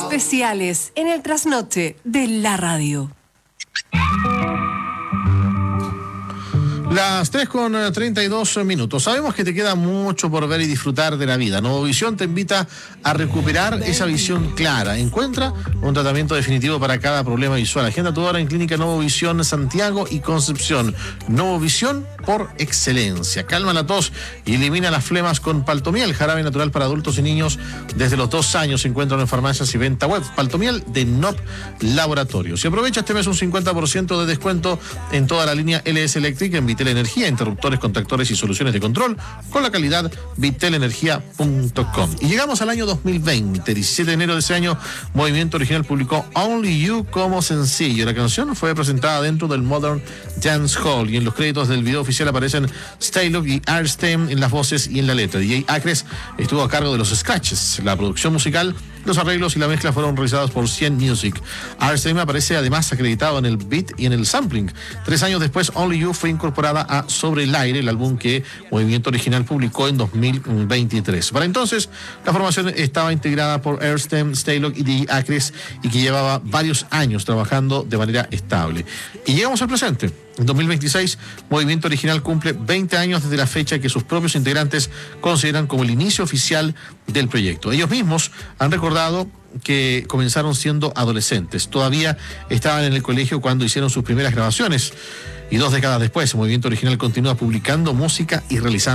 especiales en el trasnoche de la radio. Las 3:32. Sabemos que te queda mucho por ver y disfrutar de la vida. Novovisión te invita a recuperar esa visión clara. Encuentra un tratamiento definitivo para cada problema visual. Agenda tu hora en Clínica Novovisión Santiago y Concepción. Novovisión por excelencia. Calma la tos y elimina las flemas con Paltomiel, jarabe natural para adultos y niños desde los 2 años. Se encuentran en farmacias y venta web. Paltomiel de NOP Laboratorios. Y aprovecha este mes un 50% de descuento en toda la línea LS Electric en Vitel Energía, interruptores, contactores y soluciones de control con la calidad vitelenergia.com. Y llegamos al año 2020, 17 de enero de ese año, Movimiento Original publicó Only You como sencillo. La canción fue presentada dentro del Modern Dance Hall y en los créditos del video oficial aparecen Staylock y Arstem en las voces y en la letra. DJ Acres estuvo a cargo de los scratches. La producción musical, los arreglos y la mezcla fueron realizados por 100 Music. Arstem aparece además acreditado en el beat y en el sampling. 3 años después, Only You fue incorporada a Sobre el Aire, el álbum que Movimiento Original publicó en 2023. Para entonces, la formación estaba integrada por Arstem, Staylock y DJ Acres y que llevaba varios años trabajando de manera estable. Y llegamos al presente. En 2026, Movimiento Original cumple 20 años desde la fecha que sus propios integrantes consideran como el inicio oficial del proyecto. Ellos mismos han recordado que comenzaron siendo adolescentes. Todavía estaban en el colegio cuando hicieron sus primeras grabaciones. Y 2 décadas después, Movimiento Original continúa publicando música y realizando